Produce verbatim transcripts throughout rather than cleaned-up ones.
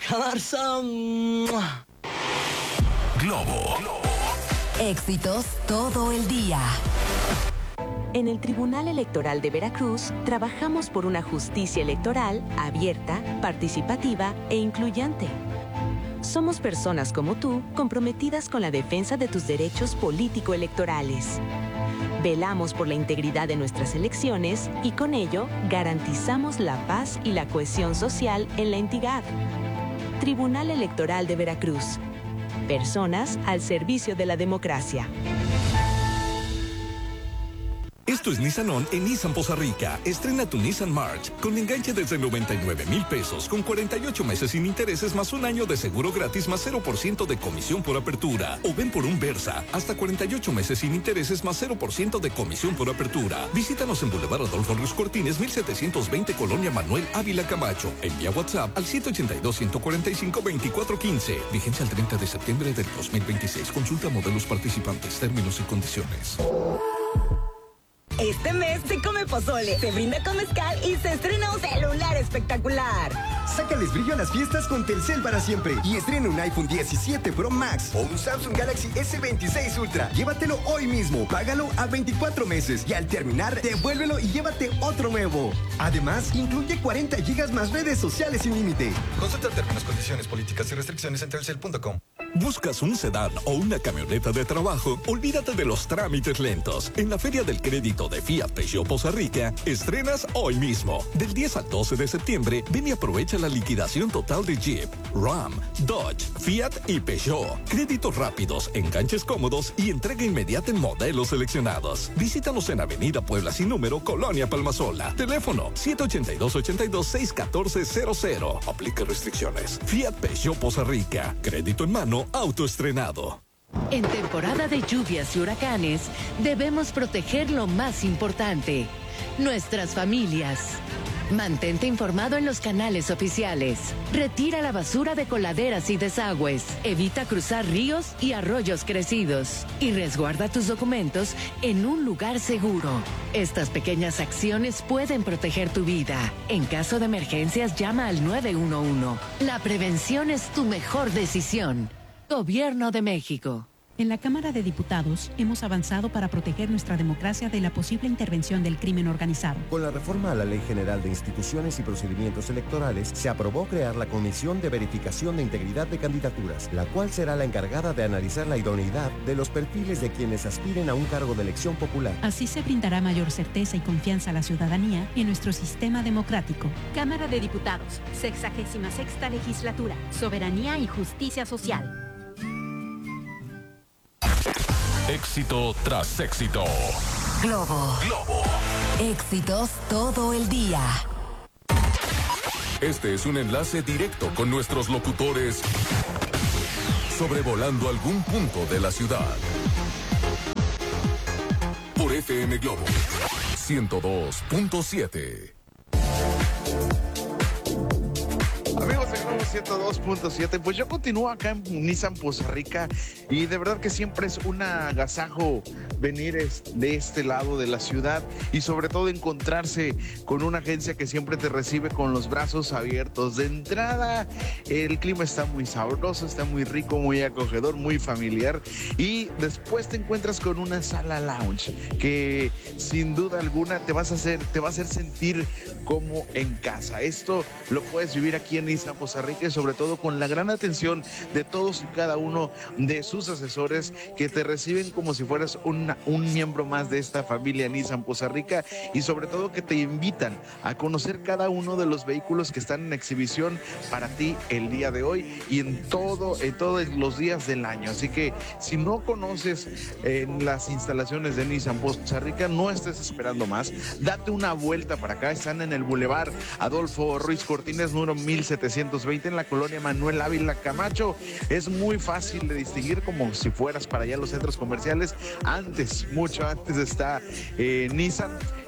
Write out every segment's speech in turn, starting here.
Camarsa. Globo. Éxitos todo el día. En el Tribunal Electoral de Veracruz trabajamos por una justicia electoral abierta, participativa e incluyente. Somos personas como tú comprometidas con la defensa de tus derechos político-electorales. Velamos por la integridad de nuestras elecciones y con ello garantizamos la paz y la cohesión social en la entidad. Tribunal Electoral de Veracruz. Personas al servicio de la democracia. Esto es Nissan On en Nissan Poza Rica. Estrena tu Nissan March con enganche desde noventa y nueve mil pesos con cuarenta y ocho meses sin intereses más un año de seguro gratis más cero por ciento de comisión por apertura. O ven por un Versa hasta cuarenta y ocho meses sin intereses más cero por ciento de comisión por apertura. Visítanos en Boulevard Adolfo Ruiz Cortines mil setecientos veinte Colonia Manuel Ávila Camacho. Envía WhatsApp al siete ocho dos, uno cuatro cinco, dos cuatro uno cinco. Vigencia el treinta de septiembre del dos mil veintiséis. Consulta modelos participantes, términos y condiciones. Este mes se come pozole, se brinda con mezcal y se estrena un celular espectacular. Sácales brillo a las fiestas con Telcel para siempre y estrena un iPhone diecisiete Pro Max o un Samsung Galaxy ese veintiséis Ultra. Llévatelo hoy mismo, págalo a veinticuatro meses y al terminar, devuélvelo y llévate otro nuevo. Además, incluye cuarenta gigas más redes sociales sin límite. Consulta términos, condiciones, políticas y restricciones en telcel punto com. ¿Buscas un sedán o una camioneta de trabajo? Olvídate de los trámites lentos. En la Feria del Crédito de Fiat Peugeot Poza Rica, estrenas hoy mismo. Del diez al doce de septiembre, ven y aprovecha la liquidación total de Jeep, Ram, Dodge, Fiat y Peugeot. Créditos rápidos, enganches cómodos y entrega inmediata en modelos seleccionados. Visítanos en Avenida Puebla sin número, Colonia Palmasola. Teléfono siete ocho dos, ocho dos, seis uno cuatro cero cero. Aplica restricciones. Fiat Peugeot Poza Rica. Crédito en mano, autoestrenado. En temporada de lluvias y huracanes, debemos proteger lo más importante, nuestras familias. Mantente informado en los canales oficiales. Retira la basura de coladeras y desagües. Evita cruzar ríos y arroyos crecidos. Y resguarda tus documentos en un lugar seguro. Estas pequeñas acciones pueden proteger tu vida. En caso de emergencias, llama al nueve uno uno. La prevención es tu mejor decisión. Gobierno de México. En la Cámara de Diputados hemos avanzado para proteger nuestra democracia de la posible intervención del crimen organizado. Con la reforma a la Ley General de Instituciones y Procedimientos Electorales, se aprobó crear la Comisión de Verificación de Integridad de Candidaturas, la cual será la encargada de analizar la idoneidad de los perfiles de quienes aspiren a un cargo de elección popular. Así se brindará mayor certeza y confianza a la ciudadanía en nuestro sistema democrático. Cámara de Diputados, sexagésima sexta Legislatura, Soberanía y Justicia Social. Éxito tras éxito. Globo. Globo. Éxitos todo el día. Este es un enlace directo con nuestros locutores sobrevolando algún punto de la ciudad. Por F M Globo ciento dos punto siete. Amigos de Globo ciento dos punto siete, pues yo continúo acá en Nissan Poza Rica y de verdad que siempre es un agasajo venir de este lado de la ciudad y sobre todo encontrarse con una agencia que siempre te recibe con los brazos abiertos. De entrada, el clima está muy sabroso, está muy rico, muy acogedor, muy familiar y después te encuentras con una sala lounge que sin duda alguna te vas a hacer, te va a hacer sentir como en casa. Esto lo puedes vivir aquí en Nissan Poza Rica y sobre todo con la gran atención de todos y cada uno de sus asesores que te reciben como si fueras una, un miembro más de esta familia Nissan Poza Rica y sobre todo que te invitan a conocer cada uno de los vehículos que están en exhibición para ti el día de hoy y en todo, en todos los días del año. Así que si no conoces en las instalaciones de Nissan Poza Rica, no estés esperando más. Date una vuelta para acá. Están en el Boulevard Adolfo Ruiz Cortines, número mil setecientos veinte en la colonia Manuel Ávila Camacho. Es muy fácil de distinguir como si fueras para allá a los centros comerciales. Antes, mucho antes está eh, Nissan.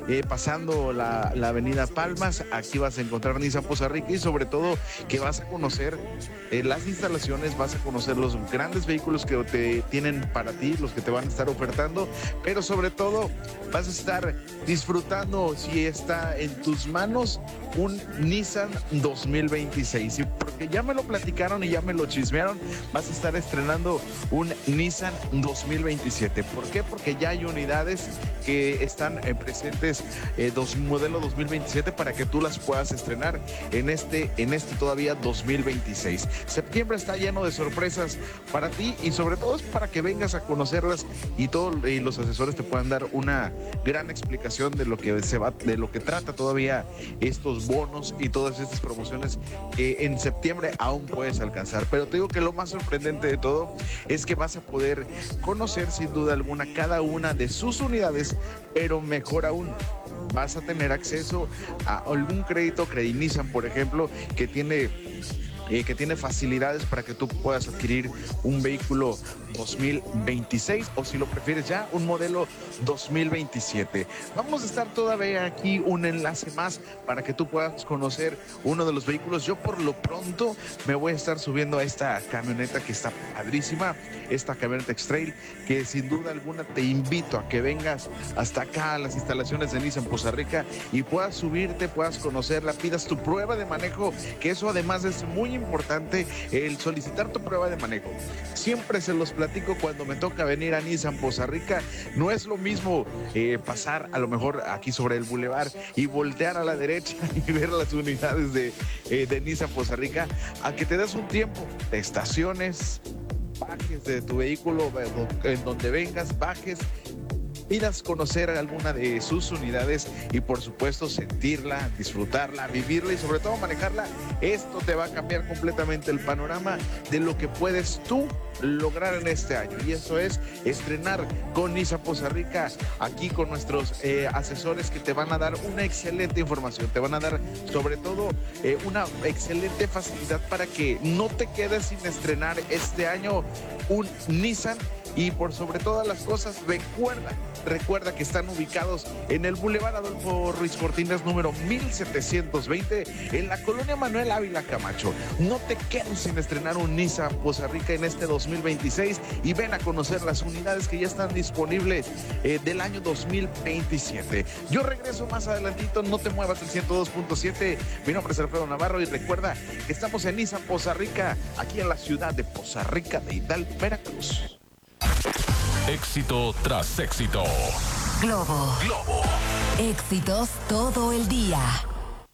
eh, pasando la, la avenida Palmas, aquí vas a encontrar Nissan Poza Rica y sobre todo que vas a conocer eh, las instalaciones, vas a conocer los grandes vehículos que te tienen para ti, los que te van a estar ofertando, pero sobre todo vas a estar disfrutando, si está en tus manos, un Nissan dos mil veintiséis. Y porque ya me lo platicaron y ya me lo chismearon, vas a estar estrenando un Nissan dos mil veintisiete. ¿Por qué? Porque ya hay unidades que están eh, presentes, eh, dos, modelo dos mil veintisiete, para que tú las puedas estrenar en este, en este todavía dos mil veintiséis. Septiembre está lleno de sorpresas para ti y sobre todo es para que vengas a conocerlas y todos y los asesores te puedan dar una gran explicación de lo que se va, de lo que trata todavía estos bonos y todas estas promociones que en septiembre aún puedes alcanzar. Pero te digo que lo más sorprendente de todo es que vas a poder conocer sin duda alguna cada una de sus unidades, pero mejor aún, vas a tener acceso a algún crédito, Credit Nissan, por ejemplo, que tiene Eh, que tiene facilidades para que tú puedas adquirir un vehículo dos mil veintiséis o si lo prefieres ya un modelo dos mil veintisiete. Vamos a estar todavía aquí un enlace más para que tú puedas conocer uno de los vehículos. Yo por lo pronto me voy a estar subiendo a esta camioneta que está padrísima, esta camioneta X-Trail, que sin duda alguna te invito a que vengas hasta acá a las instalaciones de Nissan Poza Rica y puedas subirte, puedas conocerla, pidas tu prueba de manejo, que eso además es muy importante, el solicitar tu prueba de manejo. Siempre se los platico cuando me toca venir a Nissan Poza Rica. No es lo mismo eh, pasar a lo mejor aquí sobre el bulevar y voltear a la derecha y ver las unidades de, eh, de Nissan Poza Rica, a que te des un tiempo, te estaciones, bajes de tu vehículo en donde vengas, bajes, pidas conocer alguna de sus unidades y por supuesto sentirla, disfrutarla, vivirla y sobre todo manejarla. Esto te va a cambiar completamente el panorama de lo que puedes tú lograr en este año, y eso es estrenar con Nissan Poza Rica, aquí con nuestros eh, asesores que te van a dar una excelente información, te van a dar sobre todo eh, una excelente facilidad para que no te quedes sin estrenar este año un Nissan. Y por sobre todas las cosas, recuerda, recuerda que están ubicados en el Boulevard Adolfo Ruiz Cortines, número mil setecientos veinte, en la colonia Manuel Ávila Camacho. No te quedes sin estrenar un Nissan Poza Rica en este dos mil veintiséis y ven a conocer las unidades que ya están disponibles eh, del año dos mil veintisiete. Yo regreso más adelantito, no te muevas, el ciento dos punto siete. Mi nombre es Alfredo Navarro y recuerda que estamos en Nissan Poza Rica, aquí en la ciudad de Poza Rica de Hidalgo, Veracruz. Éxito tras éxito. Globo. Globo. Éxitos todo el día.